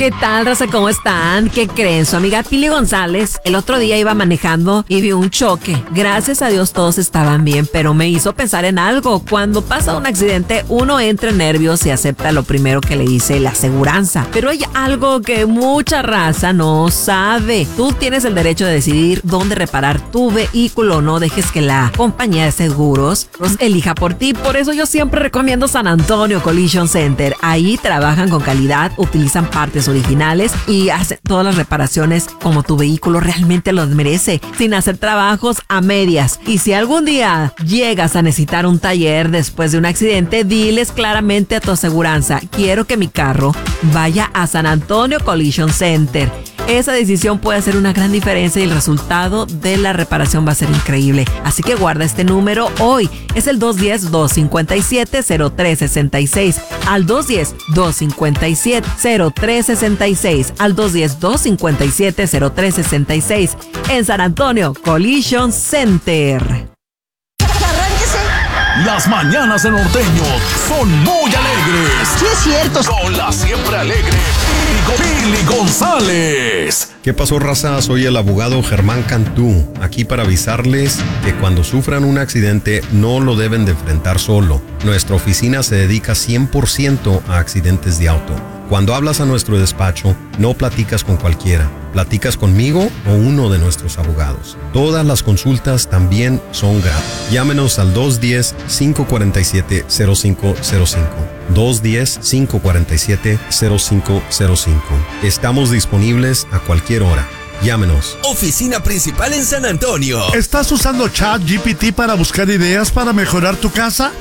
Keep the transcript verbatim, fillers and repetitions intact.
¿Qué tal, raza? ¿Cómo están? ¿Qué creen? Su amiga Pili González el otro día iba manejando y vio un choque. Gracias a Dios todos estaban bien, pero me hizo pensar en algo. Cuando pasa un accidente, uno entra en nervios y acepta lo primero que le dice la aseguranza. Pero hay algo que mucha raza no sabe. Tú tienes el derecho de decidir dónde reparar tu vehículo. No dejes que la compañía de seguros los elija por ti. Por eso yo siempre recomiendo San Antonio Collision Center. Ahí trabajan con calidad, utilizan partes originales y hacen todas las reparaciones como tu vehículo realmente los merece, sin hacer trabajos a medias. Y si algún día llegas a necesitar un taller después de un accidente, diles claramente a tu aseguranza: quiero que mi carro vaya a San Antonio Collision Center. Esa decisión puede hacer una gran diferencia y el resultado de la reparación va a ser increíble. Así que guarda este número hoy. Es el dos uno cero, dos cinco siete, cero tres seis seis. Al dos uno cero, dos cinco siete, cero tres seis seis. Al dos uno cero, dos cinco siete, cero tres seis seis. En San Antonio Collision Center. Las mañanas de Norteño son muy alegres. Sí, es cierto. Con la siempre alegre Pili González. ¿Qué pasó, raza? Soy el abogado Germán Cantú, aquí para avisarles que cuando sufran un accidente no lo deben de enfrentar solo. Nuestra oficina se dedica cien por ciento a accidentes de auto. Cuando hablas a nuestro despacho, no platicas con cualquiera. Platicas conmigo o uno de nuestros abogados. Todas las consultas también son gratis. Llámenos al dos uno cero, cinco cuatro siete, cero cinco cero cinco. dos uno cero, cinco cuatro siete, cero cinco cero cinco. Estamos disponibles a cualquier hora. Llámenos. Oficina principal en San Antonio. ¿Estás usando ChatGPT para buscar ideas para mejorar tu casa?